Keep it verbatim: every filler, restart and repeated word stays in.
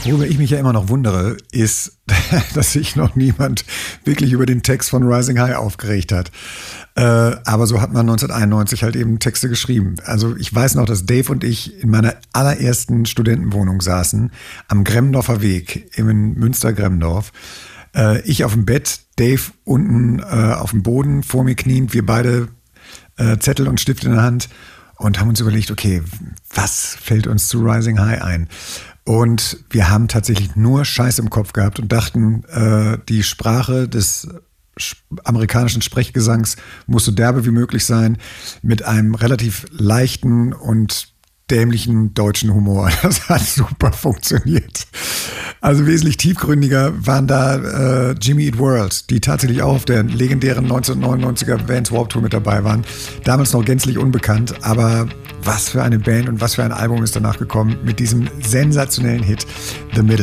Worüber ich mich ja immer noch wundere, ist, dass sich noch niemand wirklich über den Text von Rising High aufgeregt hat. Äh, aber so hat man neunzehnhunderteinundneunzig halt eben Texte geschrieben. Also ich weiß noch, dass Dave und ich in meiner allerersten Studentenwohnung saßen, am Gremdorfer Weg, in Münster-Gremdorf. Äh, ich auf dem Bett, Dave unten äh, auf dem Boden, vor mir kniend, wir beide äh, Zettel und Stift in der Hand und haben uns überlegt, okay, was fällt uns zu Rising High ein? Und wir haben tatsächlich nur Scheiß im Kopf gehabt und dachten, äh, die Sprache des amerikanischen Sprechgesangs muss so derbe wie möglich sein, mit einem relativ leichten und dämlichen deutschen Humor. Das hat super funktioniert. Also wesentlich tiefgründiger waren da äh, Jimmy Eat World, die tatsächlich auch auf der legendären neunzehnhundertneunundneunziger Vans Warped Tour mit dabei waren. Damals noch gänzlich unbekannt, aber was für eine Band und was für ein Album ist danach gekommen mit diesem sensationellen Hit The Middle.